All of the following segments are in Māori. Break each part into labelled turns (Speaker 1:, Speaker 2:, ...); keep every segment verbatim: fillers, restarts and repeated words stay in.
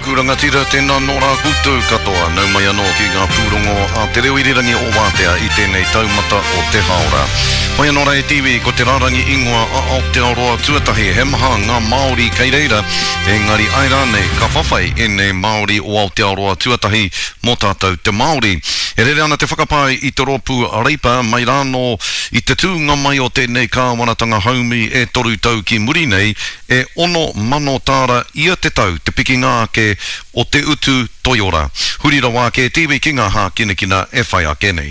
Speaker 1: taku rangatira tēnā nora koutou katoa nau mai anō ki ngā pūrongo a te reo irirangi o Wātea i tēnei taumata o te haora. Mai anō Rai T V ko te rarangi ingoa a Aotearoa tuatahi he maha ngā Māori kei reira engari ai rānei ka whawhai e nei Māori o Aotearoa tuatahi mō tātou te Māori. E rere ana te whakapai i te ropu reipa mai rāno i te tūnga mai o tēnei kāwanatanga haumi e toru tau ki muri nei e ono mano tāra ia te tau te piki ngā ke o te utu toiora. Hurira wā ke T V ki ngā hā kina kina e whai a kenei.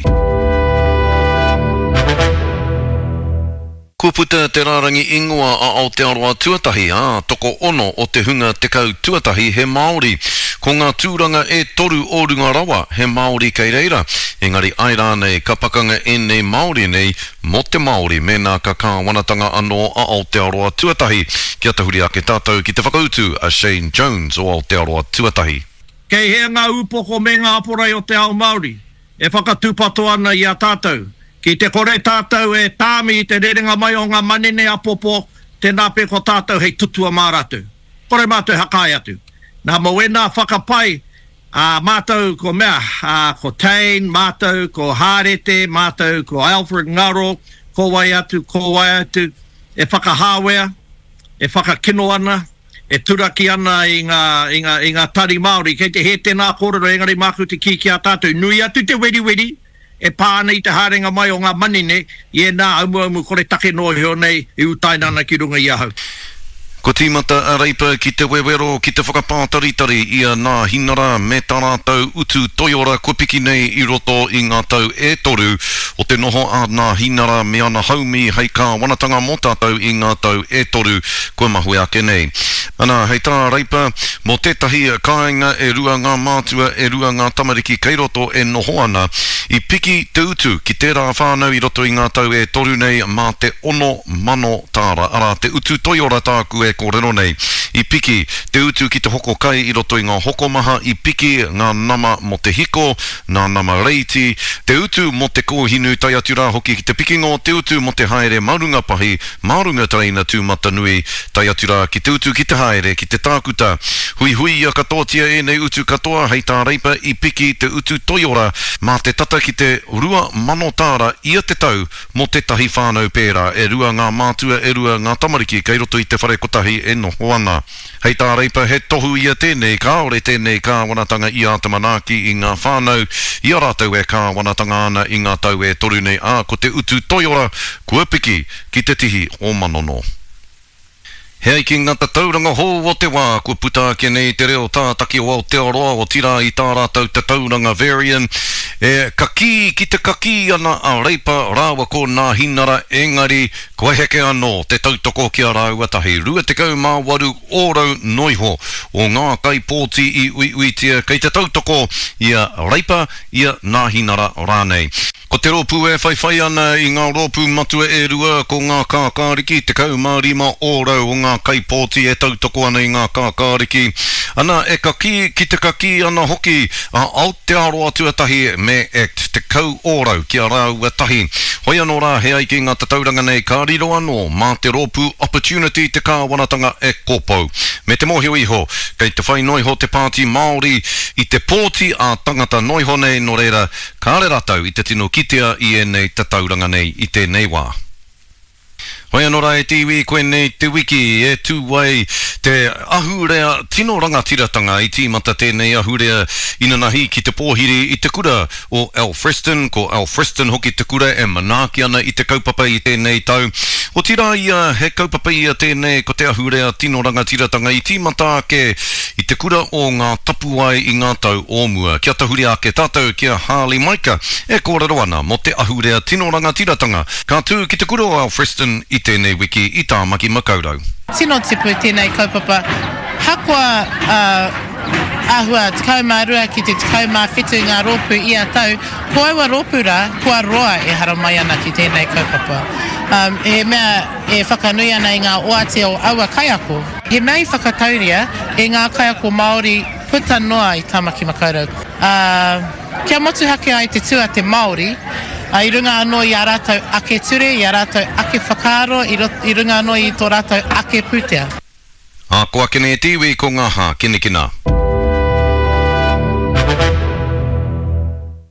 Speaker 1: Kua puta te rārangi ingoa a Aotearoa tuatahi a toko ono o te hunga te kau tuatahi he Māori. Ko ngā tūranga e toru o runga rawa he Māori kei reira. Engari ai rānei ka pakanga e nei Māori nei mo te Māori me nā ka kāwanatanga anō a Aotearoa tuatahi. Kia tahuri ake tātou ki te whakautu a Shane Jones o Aotearoa tuatahi.
Speaker 2: Kei hea ngā upoko me ngā aporai o te ao Māori. E whakatūpato ana i a tātou. Ki te kore tātou e tāmi i te rerenga mai o ngā manene apopo, te nāpe ko tātou hei tutua māratu. Kore mātou hakai atu. Nā mo e nā whakapai, uh, mātou ko mea, uh, ko Tane, mātou ko Hārete, mātou ko Alfred Ngaro, ko wai atu, ko wai atu, e whakahāwea, e whakakino ana, e turaki ana i ngā, i ngā, i ngā tari Māori, kei te he tēnā kōrero engari māku te ki ki a tātou. Nui atu te wedi wedi, e pāna i te harenga mai o ngā manine, i e nā aumu aumu kore take noe heo nei i utainana ki runga i ahau.
Speaker 1: Ko tīmata a reipa ki te wewero, ki te whakapātaritari i a nā hinara me tā rātou utu toiora kua piki nei i roto i ngā tau e toru o te noho a nā hinara me ana haumi hei kā wanatanga mō tātou i ngā tau e toru kua mahui ake nei. Ana, hei tā reipa, mō tētahi kāinga e rua ngā mātua e rua ngā tamariki kei roto e noho ana i piki te utu ki tērā whānau i roto i ngā tau e toru nei mā te ono mano tāra. Ara, te utu toiora tāku e kōrero nei. I piki te utu ki te hoko kai i roto i ngā hoko maha, i piki ngā nama mo te hiko, ngā nama reiti, te utu mo te kōhinu tai atu rā hoki ki te piki ngō, te utu mo te haere marunga pahi, marunga tareina tūmata nui tai atu rā ki te utu ki te haere, ki te tākuta. Hui hui a katoatia e nei utu katoa, hei tā reipa i piki te utu toiora, mā te tata ki te rua mano tāra ia te tau mo te tahi whānau pērā, e rua ngā mātua, e rua ngā tamariki, kei roto i te whare kotahi e noho ana. Hei tā reipa he tohu ia tēnei, ka ore tēnei ka wanatanga i a tamanaki i ngā whānau, i a rātou e ka wanatanga ana i ngā tau e toru nei a ko te utu toiora, kua piki ki te tihi o manono. Hei ki ngata tauranga hō o te wā, kua puta ake nei te reo tātaki o Aotearoa o tira i tā rātou te tauranga variant. E kaki ki te kaki ana a reipa rāwa ko nā hinara engari koe heke anō te tautoko ki a rāuatahi. Rua te kau mā waru ōrau noiho o ngā kai pōti i ui uitia kei te tautoko i a reipa i a nā hinara rānei. Ko te ropu e whaiwhai ana i ngā ropu matua e rua ko ngā kākāriki, te kau mā rima ōrau o ngā kai pōti e tautoko ana i ngā kākāriki. Ana e kaki ki te kaki ana hoki a Aotearoa tuatahi me act te kau ōrau ki a rāuatahi. Hoi anō rā he ai ki ngā tatauranga nei ka riro anō mā te ropu opportunity te kāwanatanga e kōpau. Me te mōhio iho, kei te whai noiho te pāti Māori i te pōti a tangata noiho nei no reira ka re ratau i te tino kitea i e nei tatauranga nei i te nei wā. Hoi anō Rai T V, koe nei te wiki e tūwai te ahurea tino rangatiratanga i tīmata tēnei ahurea inanahi ki te pōhiri i te kura o Alfreston, ko Alfreston hoki te kura e manaki ana i te kaupapa i tēnei tau. O tira ia he kaupapa ia tēnei ko te ahurea tino rangatiratanga i tīmata ake i te kura o ngā tapuai i ngā tau ōmua. Kia tahuri ake tātou kia Harley Maika e kōrero ana mo te ahurea tino rangatiratanga. Ka tū ki te kura o Alfreston i tēnei wiki i tā maki makaurau.
Speaker 3: Tino tipu tēnei kaupapa. Hakua uh, ahua te kaumārua ki te kaumāwhitu ngā rōpu i a tau. Ko aua rōpura, kua roa e hara mai ana ki tēnei kaupapa. Um, he mea e whakanui ana i ngā oate o aua kaiako. He mea i whakatauria e ngā kaiako Māori puta noa i tāmaki makaurau. Uh, kia motu hake ai te tua te Māori, I runga anō i a rātou ake ture, i a rātou ake whakaaro, i, i runga anō i tō rātou ake pūtea.
Speaker 1: A ko ake ne tiwi ko ngā hā, kene kina.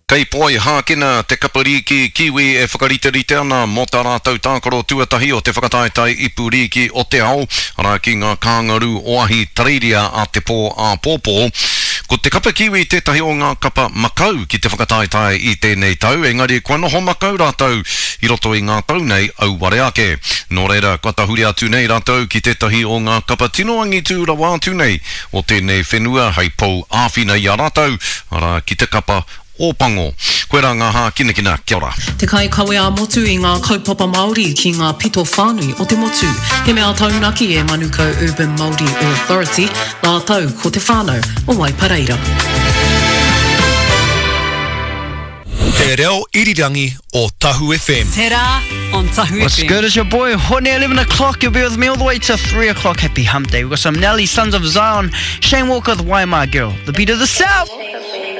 Speaker 1: Kei poi hākina te kapariki kiwi e whakariterite ana mo tā rātou tākaro tuatahi o te whakataetai ipuriki o te ao ara ki ngā kāngaru oahi tareiria a te pō a pōpō. Ko te kapa kiwi tētahi o ngā kapa makau ki te whakataetai i tēnei tau, engari kua noho makau rātou i roto i ngā tau nei au ware ake. Nō reira, kua tahuri atu nei rātou ki tētahi o ngā kapa tinoangi tū rawa atu nei o tēnei whenua hei pou āwhina i a rātou, ara ki te kapa o pango. Koe rā ngā hā kina kina, kia ora.
Speaker 4: Te kai kawe a motu i ngā kaupapa Māori ki ngā pito whānui o te motu. He mea taunaki e Manuka Urban Māori Authority, nā tau ko te whānau o Waipareira.
Speaker 5: Te reo irirangi o Tahu F M.
Speaker 6: Te rā on Tahu
Speaker 7: What's
Speaker 6: F M.
Speaker 7: good? It's your boy Hone, eleven o'clock. You'll be with me all the way to three o'clock. Happy hump day. We've got some Nelly, Sons of Zion, Shane Walker, the Waimar Girl, the beat of the South.